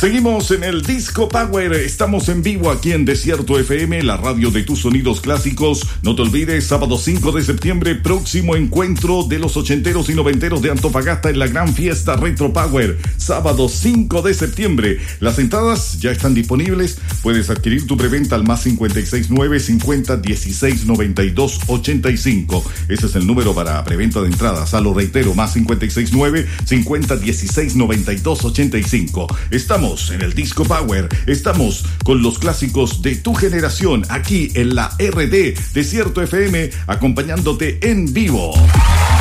Seguimos en el Disco Power. Estamos en vivo aquí en Desierto FM, la radio de tus sonidos clásicos. No te olvides, sábado 5 de septiembre, próximo encuentro de los ochenteros y noventeros de Antofagasta en la gran fiesta Retro Power. Sábado 5 de septiembre. Las entradas ya están disponibles. Puedes adquirir tu preventa al más 569-5016-9285. Ese es el número para preventa de entradas. Lo reitero, más 569-5016-9285. Estamos en el Disco Power, estamos con los clásicos de tu generación, aquí en la RD Desierto FM, acompañándote en vivo.